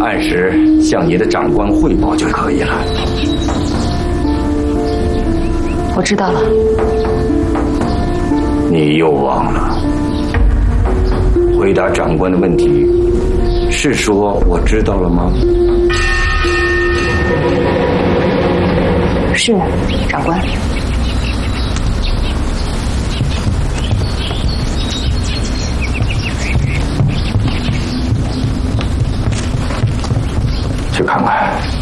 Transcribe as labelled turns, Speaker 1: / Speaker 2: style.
Speaker 1: 按时向你的长官汇报就可以了。
Speaker 2: 我知道了。
Speaker 1: 你又忘了回答长官的问题，是说我知道了吗？
Speaker 2: 是，长官。
Speaker 1: 去看看。